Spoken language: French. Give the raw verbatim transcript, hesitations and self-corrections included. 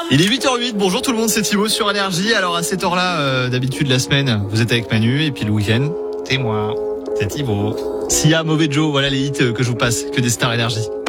Il est huit heures huit, bonjour tout le monde, c'est Thibaut sur Énergie. Alors à cette heure-là, euh, d'habitude la semaine, vous êtes avec Manu et puis le week-end, c'est moi, c'est Thibaut. Sia, Mauvais Joe, voilà les hits que je vous passe, que des stars Énergie.